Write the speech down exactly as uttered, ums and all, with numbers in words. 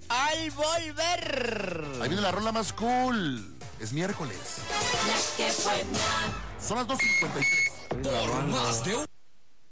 al volver. Ahí viene la rola más cool. Es miércoles. La que buena. Son las dos cincuenta y tres. Por más de un